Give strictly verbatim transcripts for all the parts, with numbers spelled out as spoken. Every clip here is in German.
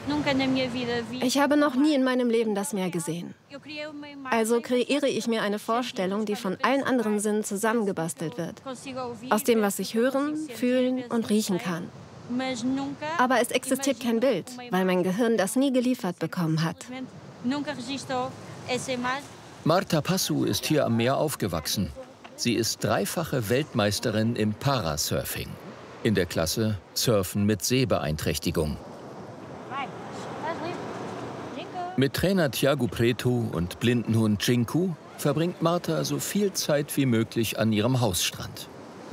Ich habe noch nie in meinem Leben das Meer gesehen. Also kreiere ich mir eine Vorstellung, die von allen anderen Sinnen zusammengebastelt wird. Aus dem, was ich hören, fühlen und riechen kann. Aber es existiert kein Bild, weil mein Gehirn das nie geliefert bekommen hat. Marta Passu ist hier am Meer aufgewachsen. Sie ist dreifache Weltmeisterin im Parasurfing. In der Klasse Surfen mit Sehbeeinträchtigung. Mit Trainer Tiago Preto und Blindenhund Chinku verbringt Marta so viel Zeit wie möglich an ihrem Hausstrand.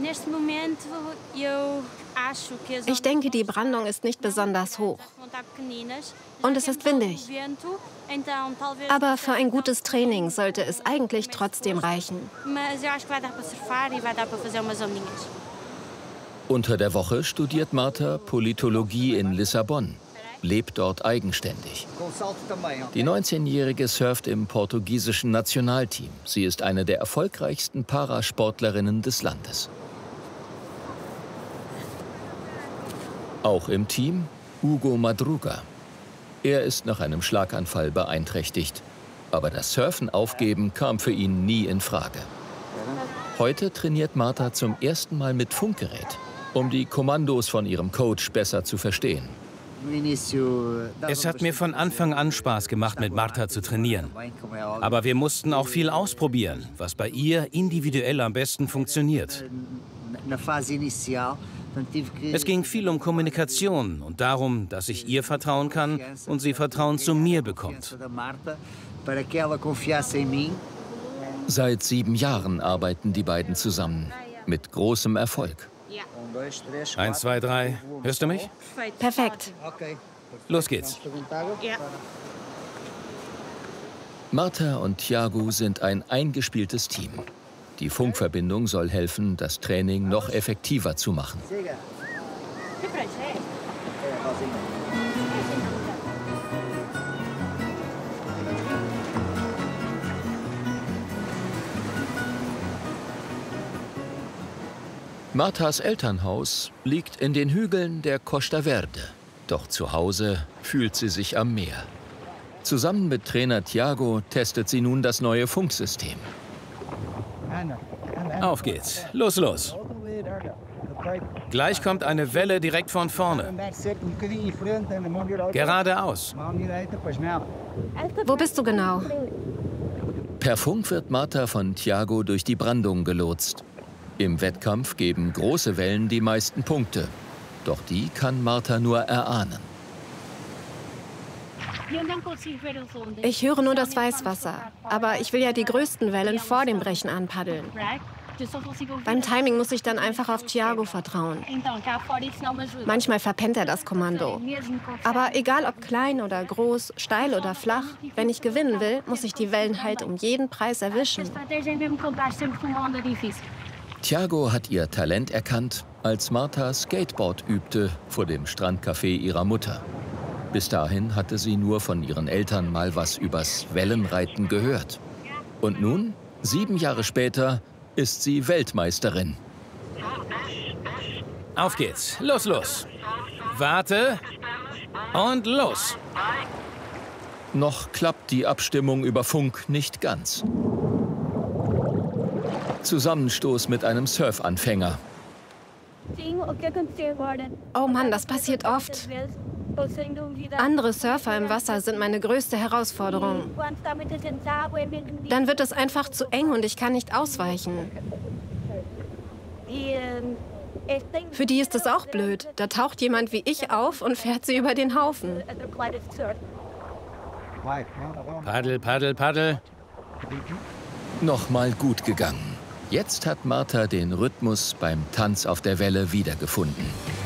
Ich denke, die Brandung ist nicht besonders hoch. Und es ist windig. Aber für ein gutes Training sollte es eigentlich trotzdem reichen. Unter der Woche studiert Marta Politologie in Lissabon, lebt dort eigenständig. Die neunzehnjährige surft im portugiesischen Nationalteam. Sie ist eine der erfolgreichsten Parasportlerinnen des Landes. Auch im Team Hugo Madruga. Er ist nach einem Schlaganfall beeinträchtigt. Aber das Surfen aufgeben kam für ihn nie in Frage. Heute trainiert Marta zum ersten Mal mit Funkgerät, um die Kommandos von ihrem Coach besser zu verstehen. Es hat mir von Anfang an Spaß gemacht, mit Marta zu trainieren. Aber wir mussten auch viel ausprobieren, was bei ihr individuell am besten funktioniert. Es ging viel um Kommunikation und darum, dass ich ihr vertrauen kann und sie Vertrauen zu mir bekommt. Seit sieben Jahren arbeiten die beiden zusammen, mit großem Erfolg. Eins, zwei, drei. Hörst du mich? Perfekt. Los geht's. Marta und Tiago sind ein eingespieltes Team. Die Funkverbindung soll helfen, das Training noch effektiver zu machen. Martas Elternhaus liegt in den Hügeln der Costa Verde. Doch zu Hause fühlt sie sich am Meer. Zusammen mit Trainer Tiago testet sie nun das neue Funksystem. Auf geht's. Los, los. Gleich kommt eine Welle direkt von vorne. Geradeaus. Wo bist du genau? Per Funk wird Marta von Tiago durch die Brandung gelotst. Im Wettkampf geben große Wellen die meisten Punkte. Doch die kann Marta nur erahnen. Ich höre nur das Weißwasser. Aber ich will ja die größten Wellen vor dem Brechen anpaddeln. Beim Timing muss ich dann einfach auf Tiago vertrauen. Manchmal verpennt er das Kommando. Aber egal ob klein oder groß, steil oder flach, wenn ich gewinnen will, muss ich die Wellen halt um jeden Preis erwischen. Tiago hat ihr Talent erkannt, als Marta Skateboard übte vor dem Strandcafé ihrer Mutter. Bis dahin hatte sie nur von ihren Eltern mal was übers Wellenreiten gehört. Und nun, sieben Jahre später, ist sie Weltmeisterin. Auf geht's. Los, los. Warte. Und los. Noch klappt die Abstimmung über Funk nicht ganz. Zusammenstoß mit einem Surfanfänger. Oh Mann, das passiert oft. Andere Surfer im Wasser sind meine größte Herausforderung. Dann wird es einfach zu eng und ich kann nicht ausweichen. Für die ist es auch blöd. Da taucht jemand wie ich auf und fährt sie über den Haufen. Paddel, paddel, paddel. Nochmal gut gegangen. Jetzt hat Marta den Rhythmus beim Tanz auf der Welle wiedergefunden.